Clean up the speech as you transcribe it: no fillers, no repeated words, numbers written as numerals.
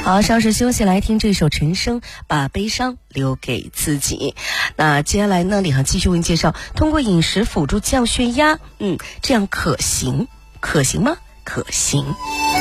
好，稍事休息，来听这首陈升《把悲伤留给自己》。那接下来呢，李航继续为你介绍，通过饮食辅助降血压，这样可行吗？可行。